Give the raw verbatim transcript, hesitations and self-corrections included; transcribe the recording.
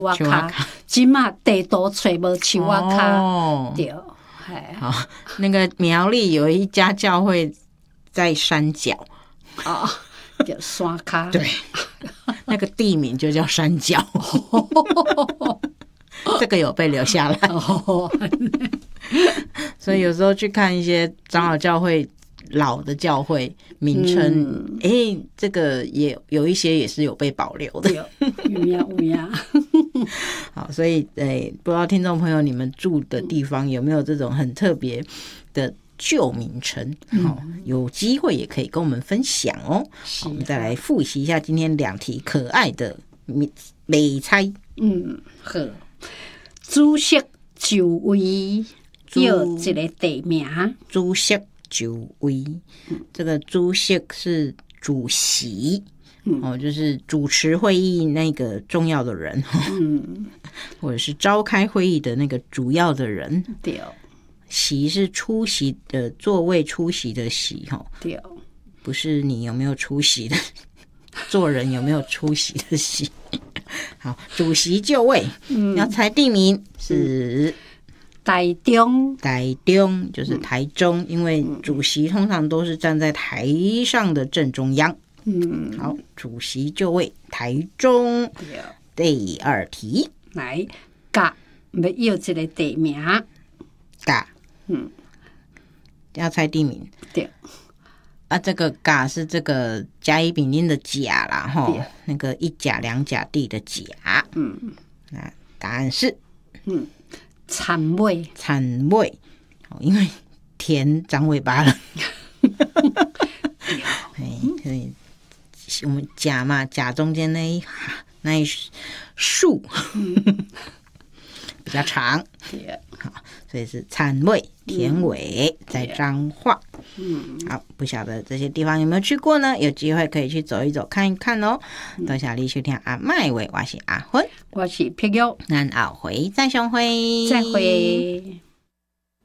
我卡，即马地图找无树仔卡，哦、对， 好，那个苗栗有一家教会在山脚， 哦，叫山卡， 对，那个地名就叫山脚，这个有被留下来，所以有时候去看一些长老教会老的教会名称，哎、嗯欸，这个也有一些也是有被保留的， 有呀有呀。 好，所以诶、欸，不知道听众朋友你们住的地方有没有这种很特别的旧名称？好、嗯，有机会也可以跟我们分享哦。好，我们再来复习一下今天两题可爱的美猜。 嗯，好，主席就位要一个地名， 主席就位，这个主席是主席。哦，就是主持会议那个重要的人，嗯，或者是召开会议的那个主要的人。 对， 席是出席的座位，出席的席，哈， 对， 不是你有没有出席的，做人有没有出席的席。好，主席就位，嗯、要猜地名是台中， 台中就是台中，因为主席通常都是站在台上的正中央。嗯，好，主席就位，台中。第二题， 来，甲要要一个地名， 甲，嗯，要猜地名。 对， 啊，这个甲是这个甲乙丙丁的甲啦，哈，那个一甲两甲地的甲。嗯，那答案是， 嗯，田尾， 田尾，因为田长尾巴了。所以我们甲嘛，甲中间那一那一竖、嗯、比较长，好，所以是田尾田尾、嗯、在彰化。嗯，好，不晓得这些地方有没有去过呢？有机会可以去走一走看一看哦。多谢你收听阿麦话，我是阿芬， 我是碧玉， 咱后回再相会， 再会。